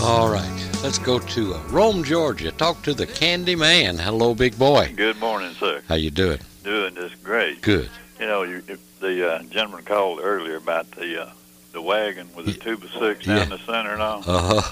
All right, let's go to Rome, Georgia. Talk to the Candy Man. Hello, big boy. Good morning, sir. How you doing? Doing just great. Good. You know, the gentleman called earlier about the wagon with the tube of six Yeah. down the center and all. Uh-huh.